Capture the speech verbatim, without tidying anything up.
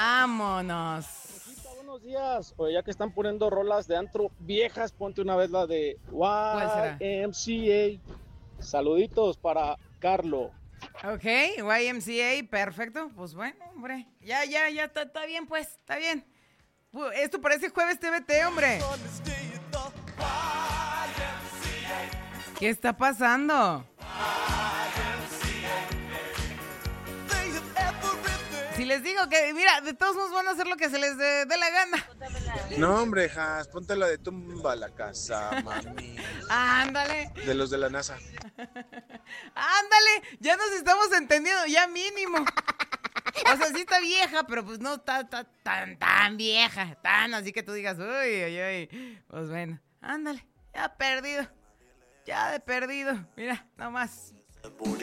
Vámonos. Lupita, buenos días. Oye, ya que están poniendo rolas de antro viejas, ponte una vez la de será? Y M C A. Saluditos para Carlo. Ok, Y M C A, perfecto. Pues bueno, hombre. Ya, ya, ya, está, está bien, pues, está bien. Uh, Esto parece jueves T V T, hombre. ¿Qué está pasando? Si les digo que, mira, de todos modos van a hacer lo que se les dé, dé la gana. No, hombre, Jas, ponte la de tumba la casa, mami. Ándale. De los de la NASA. Ándale, ya nos estamos entendiendo, ya mínimo. O sea, sí está vieja, pero pues no está, está tan, tan vieja, tan así que tú digas, uy, uy, uy. Pues bueno, ándale, ya perdido, ya de perdido, mira, nomás.